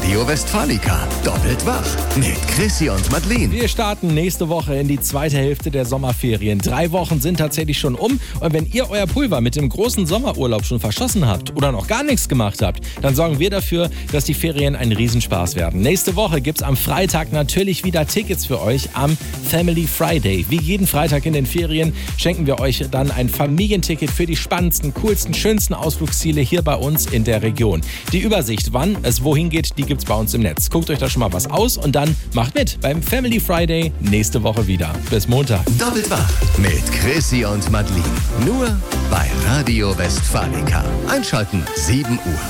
Radio Westfalica. Doppelt wach mit Chrissy und Madeleine. Wir starten nächste Woche in die zweite Hälfte der Sommerferien. 3 Wochen sind tatsächlich schon um. Und wenn ihr euer Pulver mit dem großen Sommerurlaub schon verschossen habt oder noch gar nichts gemacht habt, dann sorgen wir dafür, dass die Ferien ein Riesenspaß werden. Nächste Woche gibt's am Freitag natürlich wieder Tickets für euch am Family Friday. Wie jeden Freitag in den Ferien schenken wir euch dann ein Familienticket für die spannendsten, coolsten, schönsten Ausflugsziele hier bei uns in der Region. Die Übersicht, wann es wohin geht, die gibt's bei uns im Netz. Guckt euch da schon mal was aus und dann macht mit beim Family Friday nächste Woche wieder. Bis Montag. Doppelt wach mit Chrissy und Madeleine. Nur bei Radio Westfalica. Einschalten 7 Uhr.